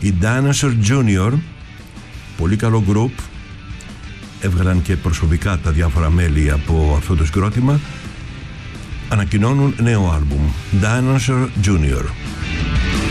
Οι Dinosaur Junior, πολύ καλό group, έβγαλαν και προσωπικά τα διάφορα μέλη από αυτό το συγκρότημα, ανακοινώνουν νέο άλμπουμ, Dinosaur Junior.